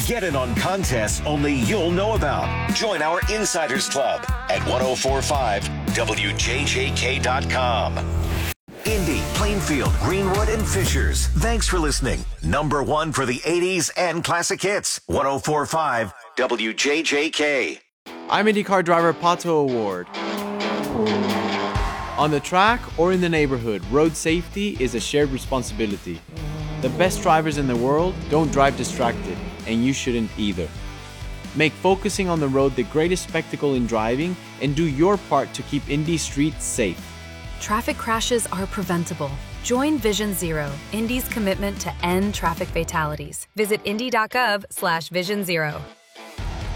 Get in on contests only you'll know about. Join our Insiders Club at 1045wjjk.com. Indy, Plainfield, Greenwood, and Fishers. Thanks for listening. Number one for the 80s and classic hits. 1045 WJJK. I'm IndyCar driver Pato O'Ward. On the track or in the neighborhood, road safety is a shared responsibility. The best drivers in the world don't drive distracted, and you shouldn't either. Make focusing on the road the greatest spectacle in driving, and do your part to keep Indy streets safe. Traffic crashes are preventable. Join Vision Zero, Indy's commitment to end traffic fatalities. Visit indy.gov/Vision Zero.